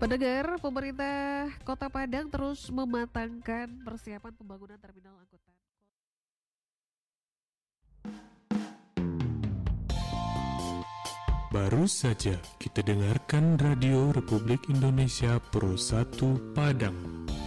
Pendengar, pemerintah Kota Padang terus mematangkan persiapan pembangunan terminal angkutan. Baru saja kita dengarkan Radio Republik Indonesia Pro 1 Padang.